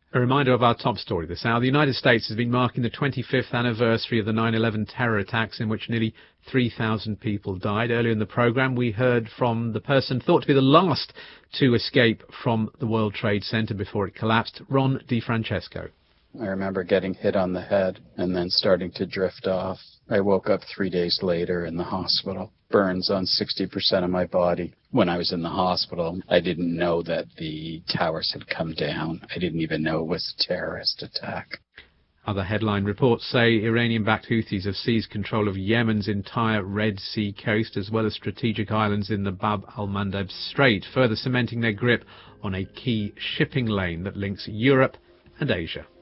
A reminder of our top story this hour. The United States has been marking the 25th anniversary of the 9/11 terror attacks in which nearly 3,000 people died. Earlier in the programme, we heard from the person thought to be the last to escape from the World Trade Center before it collapsed, Ron DeFrancesco. I remember getting hit on the head and then starting to drift off. I woke up 3 days later in the hospital. Burns on 60% of my body. When I was in the hospital, I didn't know that the towers had come down. I didn't even know it was a terrorist attack. Other headline reports say Iranian-backed Houthis have seized control of Yemen's entire Red Sea coast, as well as strategic islands in the Bab al-Mandeb Strait, further cementing their grip on a key shipping lane that links Europe and Asia.